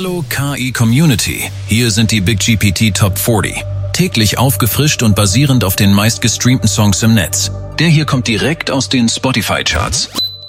Hallo KI Community, hier sind die BigGPT Top 40. Täglich aufgefrischt und basierend auf den meistgestreamten Songs im Netz. Der hier kommt direkt aus den Spotify-Charts.